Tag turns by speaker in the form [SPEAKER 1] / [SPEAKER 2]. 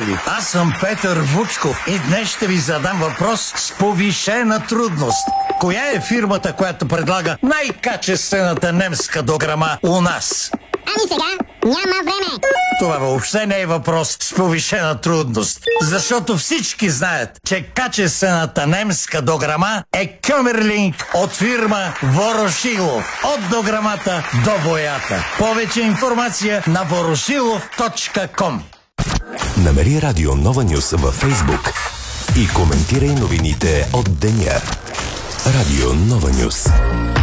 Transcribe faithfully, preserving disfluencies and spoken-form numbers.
[SPEAKER 1] приятели! Аз съм Петър Вучков и днес ще ви задам въпрос с повишена трудност. Коя е фирмата, която предлага най-качествената немска дограма у нас?
[SPEAKER 2] Ами сега няма време.
[SPEAKER 1] Това въобще не е въпрос с повишена трудност, защото всички знаят, че качествената немска дограма е Кьомерлинг от фирма Ворошилов. От дограмата до боята. Повече информация на ворошилов точка ком.
[SPEAKER 3] Намери Радио Нова Нюс във Фейсбук и коментирай новините от деня. Радио Нова Нюс.